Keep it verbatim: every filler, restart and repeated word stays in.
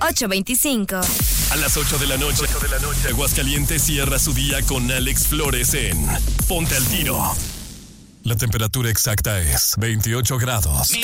ocho veinticinco. A las ocho de la noche, ocho de la noche, Aguascalientes cierra su día con Alex Flores en Ponte al Tiro. La temperatura exacta es veintiocho grados.